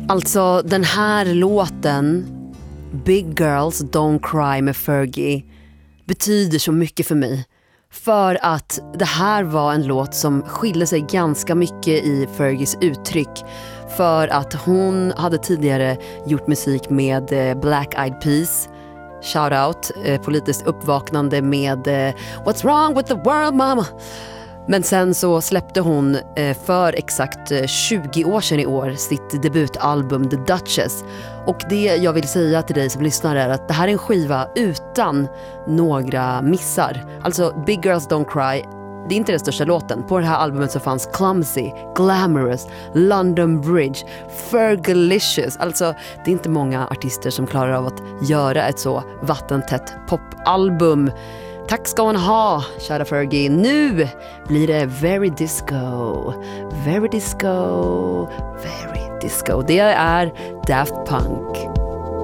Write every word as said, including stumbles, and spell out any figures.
Alltså den här låten, Big Girls Don't Cry med Fergie, betyder så mycket för mig. För att det här var en låt som skilde sig ganska mycket i Fergies uttryck. För att hon hade tidigare gjort musik med Black Eyed Peas. Shout out, eh, politiskt uppvaknande med eh, What's wrong with the world mama? Men sen så släppte hon eh, för exakt eh, tjugo år sedan i år sitt debutalbum The Duchess. Och det jag vill säga till dig som lyssnar är att det här är en skiva utan några missar. Alltså Big Girls Don't Cry, det är inte den största låten. På det här albumet så fanns Clumsy, Glamorous, London Bridge, Fergalicious. Alltså det är inte många artister som klarar av att göra ett så vattentätt popalbum. Tack ska hon ha, kära Fergie. Nu blir det Very Disco. Very Disco. Very Disco. Det är Daft Punk.